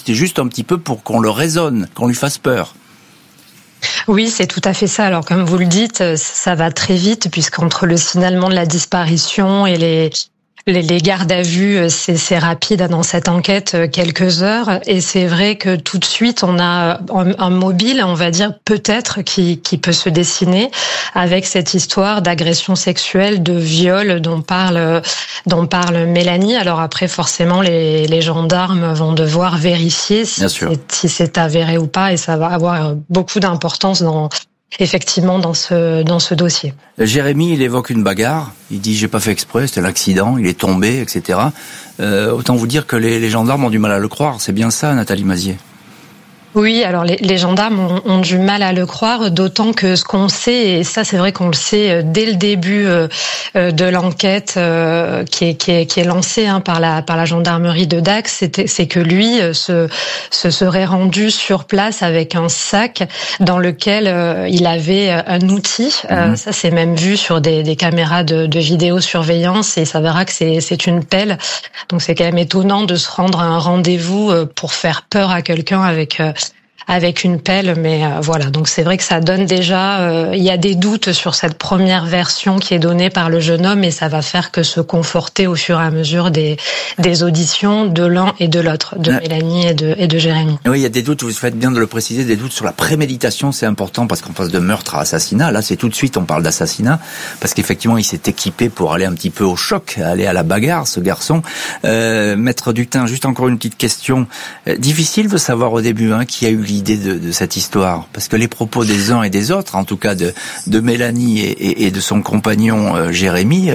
c'était juste un petit peu pour qu'on le raisonne, qu'on lui fasse peur. Oui, c'est tout à fait ça. Alors, comme vous le dites, ça va très vite, puisqu'entre le signalement de la disparition et les gardes à vue, c'est rapide dans cette enquête, quelques heures. Et c'est vrai que tout de suite, on a un mobile, on va dire, peut-être, qui peut se dessiner avec cette histoire d'agression sexuelle, de viol dont parle Mélanie. Alors après, forcément, les gendarmes vont devoir vérifier si c'est avéré ou pas, et ça va avoir beaucoup d'importance effectivement dans ce dossier. Jérémy, il évoque une bagarre. Il dit j'ai pas fait exprès, c'était l'accident, il est tombé, etc. Autant vous dire que les gendarmes ont du mal à le croire. C'est bien ça, Nathalie Mazier? Oui, alors les gendarmes ont du mal à le croire, d'autant que ce qu'on sait, et ça c'est vrai qu'on le sait dès le début de l'enquête qui est lancée par la gendarmerie de Dax, c'est que lui se serait rendu sur place avec un sac dans lequel il avait un outil. Ça c'est même vu sur des caméras de vidéosurveillance, et ça verra que c'est une pelle. Donc c'est quand même étonnant de se rendre à un rendez-vous pour faire peur à quelqu'un avec une pelle, mais voilà. Donc c'est vrai que ça donne déjà, il y a des doutes sur cette première version qui est donnée par le jeune homme, et ça va faire que se conforter au fur et à mesure des auditions de l'un et de l'autre, de Mélanie et de Jérémy. Oui, il y a des doutes, vous faites bien de le préciser, des doutes sur la préméditation, c'est important parce qu'on passe de meurtre à assassinat. Là, c'est tout de suite, on parle d'assassinat, parce qu'effectivement, il s'est équipé pour aller un petit peu au choc, aller à la bagarre, ce garçon. Maître Dutin, juste encore une petite question. Difficile de savoir au début qui a eu l'idée de cette histoire, parce que les propos des uns et des autres, en tout cas de Mélanie et de son compagnon Jérémy,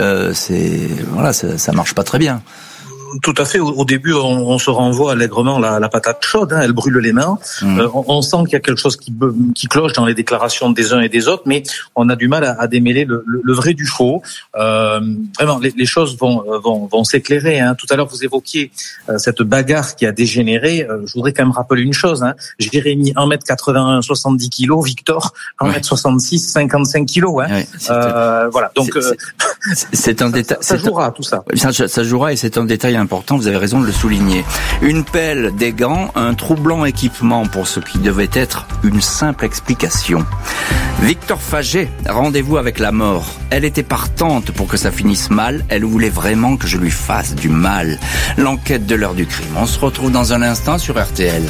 ça marche pas très bien. Tout à fait. Au début, on se renvoie allègrement la patate chaude. Elle brûle les mains. On sent qu'il y a quelque chose qui cloche dans les déclarations des uns et des autres, mais on a du mal à démêler le vrai du faux. Vraiment, les choses vont s'éclairer. Tout à l'heure, vous évoquiez cette bagarre qui a dégénéré. Je voudrais quand même rappeler une chose. Jérémy, 1m81, 70 kilos. Victor, 1m66, 55 kilos. Voilà. Donc, c'est un détail. Ça jouera, tout ça. Ça jouera, et c'est un détail important, vous avez raison de le souligner. Une pelle, des gants, un troublant équipement pour ce qui devait être une simple explication. Victor Faget, rendez-vous avec la mort. Elle était partante pour que ça finisse mal, elle voulait vraiment que je lui fasse du mal. L'enquête de l'heure du crime. On se retrouve dans un instant sur RTL.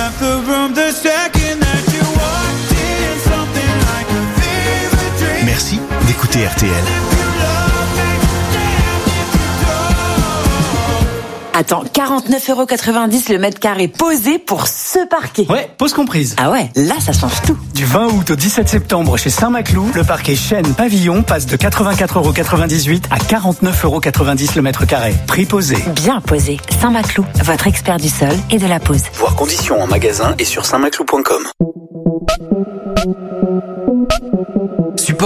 Merci d'écouter RTL. Attends, 49,90 € le mètre carré posé pour ce parquet. Ouais, pause comprise. Ah ouais, là ça change tout. Du 20 août au 17 septembre chez Saint-Maclou, le parquet Chêne Pavillon passe de 84,98 € à 49,90 € le mètre carré. Prix posé. Bien posé. Saint-Maclou, votre expert du sol et de la pose. Voir conditions en magasin et sur saintmaclou.com.